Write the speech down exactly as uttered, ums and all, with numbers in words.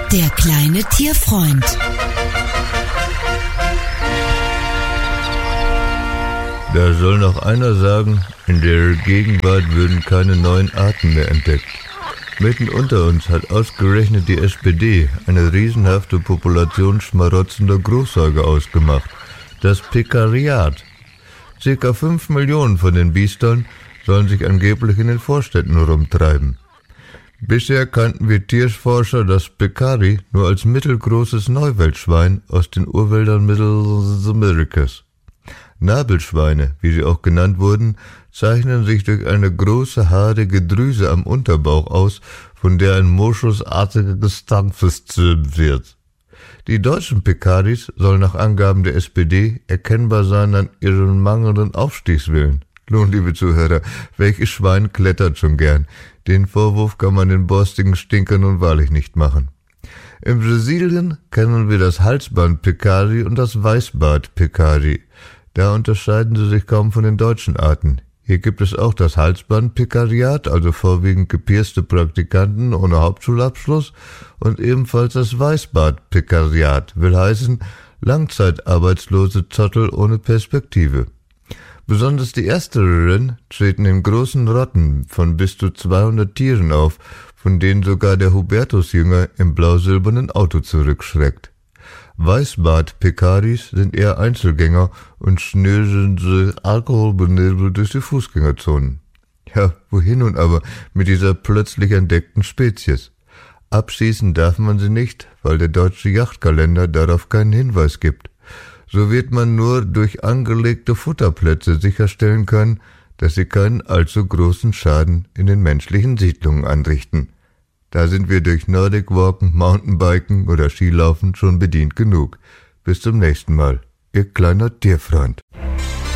Der kleine Tierfreund. Da soll noch einer sagen, in der Gegenwart würden keine neuen Arten mehr entdeckt. Mitten unter uns hat ausgerechnet die S P D eine riesenhafte Population schmarotzender Großsäuger ausgemacht. Das Pikariat. Circa fünf Millionen von den Biestern sollen sich angeblich in den Vorstädten rumtreiben. Bisher kannten wir Tierforscher das Peccari nur als mittelgroßes Neuweltschwein aus den Urwäldern Mittelamerikas. Nabelschweine, wie sie auch genannt wurden, zeichnen sich durch eine große, haarige Drüse am Unterbauch aus, von der ein moschusartiger Gestank verzögert wird. Die deutschen Peccaris sollen nach Angaben der S P D erkennbar sein an ihren mangelnden Aufstiegswillen. Nun, liebe Zuhörer, welches Schwein klettert schon gern? Den Vorwurf kann man den borstigen Stinker nun wahrlich nicht machen. In Brasilien kennen wir das Halsband-Peccari und das Weißbart-Peccari. Da unterscheiden sie sich kaum von den deutschen Arten. Hier gibt es auch das Halsband-Peccariat, also vorwiegend gepierste Praktikanten ohne Hauptschulabschluss, und ebenfalls das Weißbart-Peccariat, will heißen langzeitarbeitslose Zottel ohne Perspektive. Besonders die ersteren treten in großen Rotten von bis zu zweihundert Tieren auf, von denen sogar der Hubertusjünger im blau-silbernen Auto zurückschreckt. Weißbart-Peccaris sind eher Einzelgänger und schnöseln sie alkoholbenebelt durch die Fußgängerzonen. Ja, wohin nun aber mit dieser plötzlich entdeckten Spezies? Abschießen darf man sie nicht, weil der deutsche Yachtkalender darauf keinen Hinweis gibt. So wird man nur durch angelegte Futterplätze sicherstellen können, dass sie keinen allzu großen Schaden in den menschlichen Siedlungen anrichten. Da sind wir durch Nordic Walken, Mountainbiken oder Skilaufen schon bedient genug. Bis zum nächsten Mal, Ihr kleiner Tierfreund.